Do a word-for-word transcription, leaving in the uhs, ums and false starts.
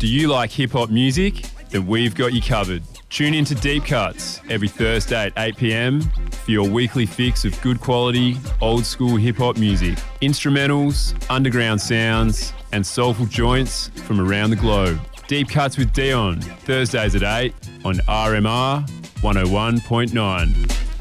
Do you like hip-hop music? Then we've got you covered. Tune in to Deep Cuts every Thursday at eight p.m. for your weekly fix of good quality, old-school hip-hop music, instrumentals, underground sounds, and soulful joints from around the globe. Deep Cuts with Dion, Thursdays at eight on R M R one oh one point nine.